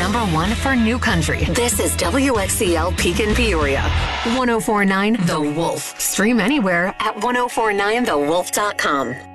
#1 for New Country. This is WXCL Pekin Peoria. 1049 The Wolf. Stream anywhere at 1049thewolf.com.